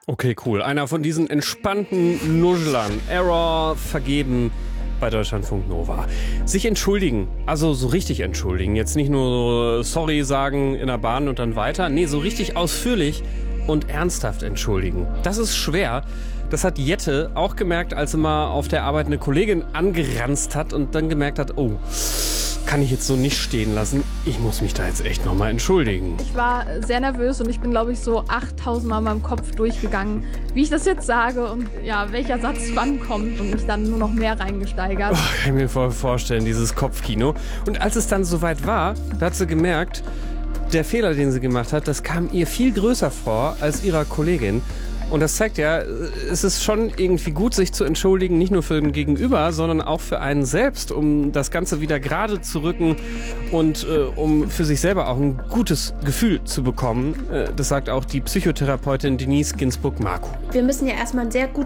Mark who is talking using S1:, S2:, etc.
S1: Okay, cool. Einer von diesen entspannten Nuschelern. Error vergeben bei Deutschlandfunk Nova. Sich entschuldigen, also so richtig entschuldigen. Jetzt nicht nur sorry sagen in der Bahn und dann weiter. Nee, so richtig ausführlich und ernsthaft entschuldigen. Das ist schwer. Das hat Jette auch gemerkt, als sie mal auf der Arbeit eine Kollegin angeranzt hat und dann gemerkt hat, oh, kann ich jetzt so nicht stehen lassen. Ich muss mich da jetzt echt nochmal entschuldigen.
S2: Ich war sehr nervös und ich bin, glaube ich, so 8000 Mal in meinem Kopf durchgegangen, wie ich das jetzt sage und ja, welcher Satz wann kommt und mich dann nur noch mehr reingesteigert.
S1: Oh, kann ich mir voll vorstellen, dieses Kopfkino. Und als es dann soweit war, da hat sie gemerkt, der Fehler, den sie gemacht hat, das kam ihr viel größer vor als ihrer Kollegin. Und das zeigt ja, es ist schon irgendwie gut, sich zu entschuldigen, nicht nur für den Gegenüber, sondern auch für einen selbst, um das Ganze wieder gerade zu rücken und um für sich selber auch ein gutes Gefühl zu bekommen. Das sagt auch die Psychotherapeutin Denise Ginsburg-Markow.
S3: Wir müssen ja erstmal ein sehr gutes